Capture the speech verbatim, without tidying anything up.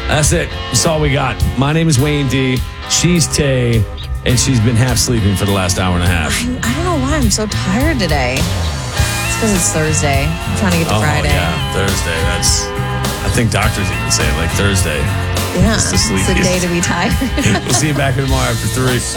That's it. That's all we got. My name is Wayne D. She's Tay, and she's been half sleeping for the last hour and a half. I'm, I don't know why I'm so tired today. It's because it's Thursday. I'm trying to get to oh, Friday. yeah, Thursday. That's. I think doctors even say it like Thursday. Yeah, it's the it's the day to be tired. We'll see you back here tomorrow after three.